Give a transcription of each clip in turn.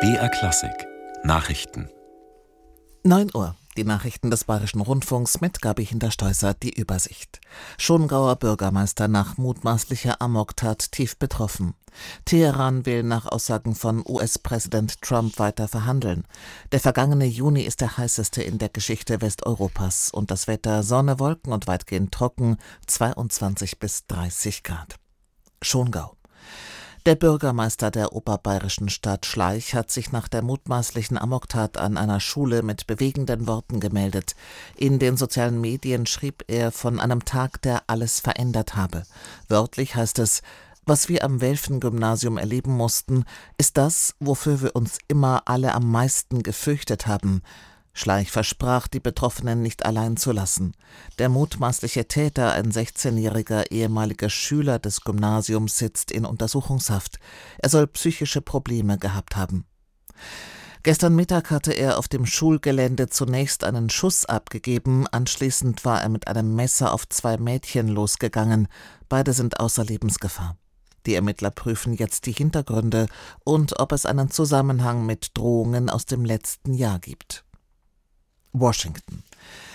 BR Klassik Nachrichten 9 Uhr. Die Nachrichten des Bayerischen Rundfunks mit Gabi Hintersteußer, die Übersicht. Schongauer Bürgermeister nach mutmaßlicher Amoktat tief betroffen. Teheran will nach Aussagen von US-Präsident Trump weiter verhandeln. Der vergangene Juni ist der heißeste in der Geschichte Westeuropas und das Wetter Sonne, Wolken und weitgehend trocken, 22 bis 30 Grad. Schongau. Der Bürgermeister der oberbayerischen Stadt Schleich hat sich nach der mutmaßlichen Amoktat an einer Schule mit bewegenden Worten gemeldet. In den sozialen Medien schrieb er von einem Tag, der alles verändert habe. Wörtlich heißt es: Was wir am Welfen-Gymnasium erleben mussten, ist das, wofür wir uns immer alle am meisten gefürchtet haben. Schleich versprach, die Betroffenen nicht allein zu lassen. Der mutmaßliche Täter, ein 16-jähriger ehemaliger Schüler des Gymnasiums, sitzt in Untersuchungshaft. Er soll psychische Probleme gehabt haben. Gestern Mittag hatte er auf dem Schulgelände zunächst einen Schuss abgegeben, anschließend war er mit einem Messer auf 2 Mädchen losgegangen. Beide sind außer Lebensgefahr. Die Ermittler prüfen jetzt die Hintergründe und ob es einen Zusammenhang mit Drohungen aus dem letzten Jahr gibt. Washington.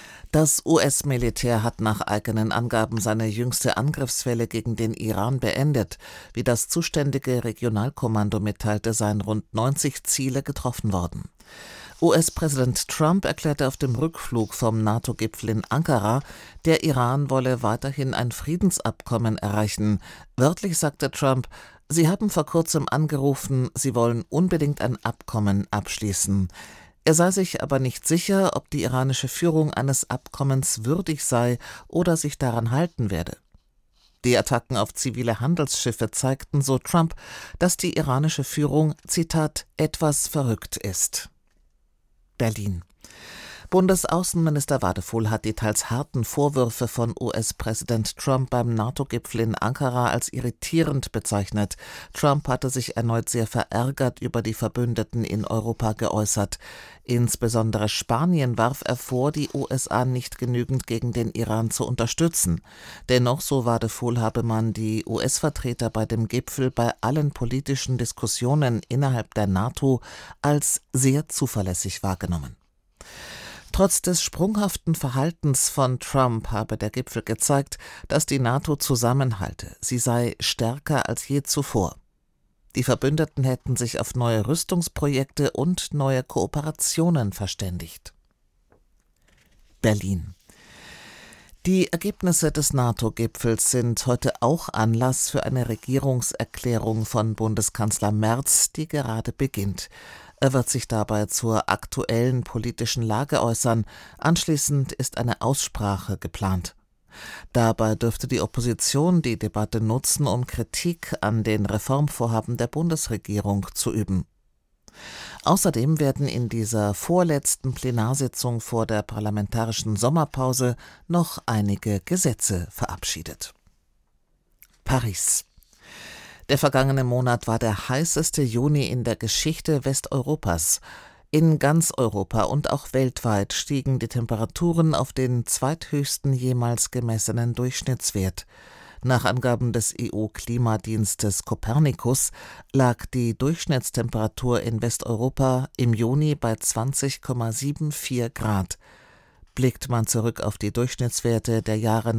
Das US-Militär hat nach eigenen Angaben seine jüngste Angriffswelle gegen den Iran beendet. Wie das zuständige Regionalkommando mitteilte, seien rund 90 Ziele getroffen worden. US-Präsident Trump erklärte auf dem Rückflug vom NATO-Gipfel in Ankara, der Iran wolle weiterhin ein Friedensabkommen erreichen. Wörtlich sagte Trump: Sie haben vor kurzem angerufen, sie wollen unbedingt ein Abkommen abschließen. Er sei sich aber nicht sicher, ob die iranische Führung eines Abkommens würdig sei oder sich daran halten werde. Die Attacken auf zivile Handelsschiffe zeigten, so Trump, dass die iranische Führung, Zitat, etwas verrückt ist. Berlin. Bundesaußenminister Wadephul hat die teils harten Vorwürfe von US-Präsident Trump beim NATO-Gipfel in Ankara als irritierend bezeichnet. Trump hatte sich erneut sehr verärgert über die Verbündeten in Europa geäußert. Insbesondere Spanien warf er vor, die USA nicht genügend gegen den Iran zu unterstützen. Dennoch, so Wadephul, habe man die US-Vertreter bei dem Gipfel bei allen politischen Diskussionen innerhalb der NATO als sehr zuverlässig wahrgenommen. Trotz des sprunghaften Verhaltens von Trump habe der Gipfel gezeigt, dass die NATO zusammenhalte. Sie sei stärker als je zuvor. Die Verbündeten hätten sich auf neue Rüstungsprojekte und neue Kooperationen verständigt. Berlin. Die Ergebnisse des NATO-Gipfels sind heute auch Anlass für eine Regierungserklärung von Bundeskanzler Merz, die gerade beginnt. Er wird sich dabei zur aktuellen politischen Lage äußern. Anschließend ist eine Aussprache geplant. Dabei dürfte die Opposition die Debatte nutzen, um Kritik an den Reformvorhaben der Bundesregierung zu üben. Außerdem werden in dieser vorletzten Plenarsitzung vor der parlamentarischen Sommerpause noch einige Gesetze verabschiedet. Paris. Der vergangene Monat war der heißeste Juni in der Geschichte Westeuropas. In ganz Europa und auch weltweit stiegen die Temperaturen auf den zweithöchsten jemals gemessenen Durchschnittswert. Nach Angaben des EU-Klimadienstes Copernicus lag die Durchschnittstemperatur in Westeuropa im Juni bei 20,74 Grad. Blickt man zurück auf die Durchschnittswerte der Jahre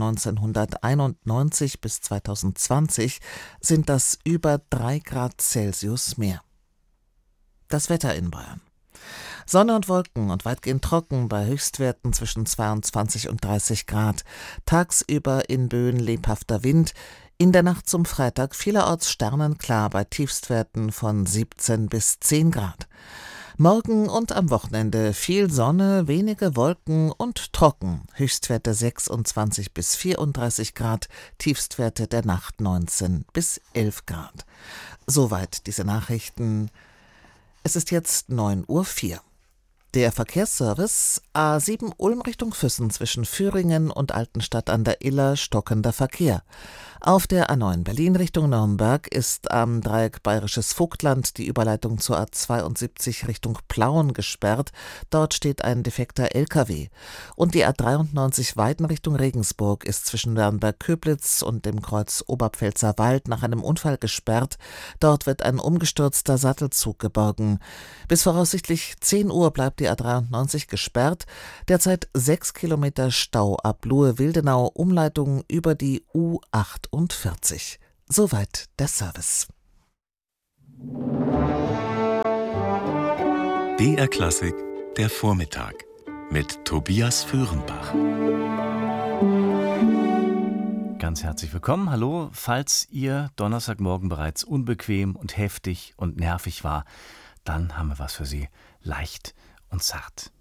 1991 bis 2020, sind das über 3 Grad Celsius mehr. Das Wetter in Bayern. Sonne und Wolken und weitgehend trocken bei Höchstwerten zwischen 22 und 30 Grad. Tagsüber in Böen lebhafter Wind. In der Nacht zum Freitag vielerorts sternenklar bei Tiefstwerten von 17 bis 10 Grad. Morgen und am Wochenende viel Sonne, wenige Wolken und trocken. Höchstwerte 26 bis 34 Grad, Tiefstwerte der Nacht 19 bis 11 Grad. Soweit diese Nachrichten. Es ist jetzt 9:04 Uhr. Der Verkehrsservice: A7 Ulm Richtung Füssen zwischen Führingen und Altenstadt an der Iller stockender Verkehr. Auf der A9 Berlin Richtung Nürnberg ist am Dreieck Bayerisches Vogtland die Überleitung zur A72 Richtung Plauen gesperrt. Dort steht ein defekter LKW. Und die A93 Weiden Richtung Regensburg ist zwischen Nürnberg-Köblitz und dem Kreuz Oberpfälzer Wald nach einem Unfall gesperrt. Dort wird ein umgestürzter Sattelzug geborgen. Bis voraussichtlich 10 Uhr bleibt die A93 gesperrt. Derzeit 6 Kilometer Stau ab Luhe-Wildenau, Umleitung über die U48. Soweit der Service. BR Klassik, der Vormittag mit Tobias Föhrenbach. Ganz herzlich willkommen. Hallo, falls Ihr Donnerstagmorgen bereits unbequem und heftig und nervig war, dann haben wir was für Sie. Leicht und zart.